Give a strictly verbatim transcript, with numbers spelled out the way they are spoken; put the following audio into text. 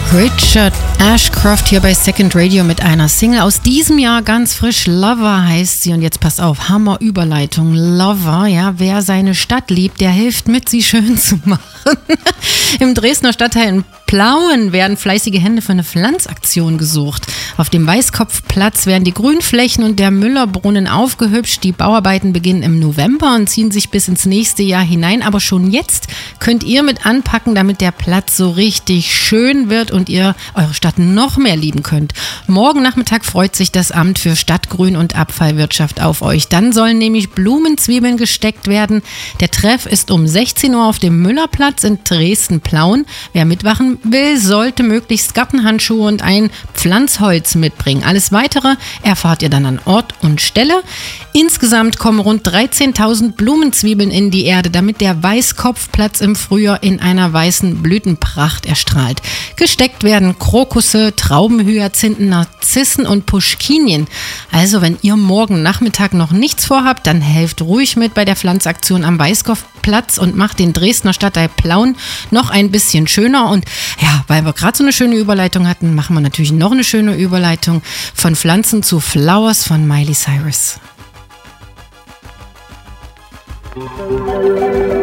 Richard Ashcroft hier bei Second Radio mit einer Single aus diesem Jahr, ganz frisch. Lover heißt sie und jetzt passt auf, Hammer-Überleitung. Lover, ja, wer seine Stadt liebt, der hilft mit, sie schön zu machen. Im Dresdner Stadtteil in Plauen werden fleißige Hände für eine Pflanzaktion gesucht. Auf dem Weißkopfplatz werden die Grünflächen und der Müllerbrunnen aufgehübscht. Die Bauarbeiten beginnen im November und ziehen sich bis ins nächste Jahr hinein. Aber schon jetzt könnt ihr mit anpacken, damit der Platz so richtig schön wird und ihr eure Stadt noch mehr lieben könnt. Morgen Nachmittag freut sich das Amt für Stadtgrün und Abfallwirtschaft auf euch. Dann sollen nämlich Blumenzwiebeln gesteckt werden. Der Treff ist um sechzehn Uhr auf dem Müllerplatz in Dresden-Plauen. Wer mitmachen will, sollte möglichst Gartenhandschuhe und ein Pflanzholz mitbringen. Alles Weitere erfahrt ihr dann an Ort und Stelle. Insgesamt kommen rund dreizehntausend Blumenzwiebeln in die Erde, damit der Weißkopfplatz im Frühjahr in einer weißen Blütenpracht erstrahlt. Gesteckt werden Krokusse, Traubenhyazinthen, Narzissen und Puschkinien. Also wenn ihr morgen Nachmittag noch nichts vorhabt, dann helft ruhig mit bei der Pflanzaktion am Weißkopfplatz und macht den Dresdner Stadtteil Plauen noch ein bisschen schöner. Und ja, weil wir gerade so eine schöne Überleitung hatten, machen wir natürlich noch eine schöne Überleitung von Pflanzen zu Flowers von Miley Cyrus. Thank you.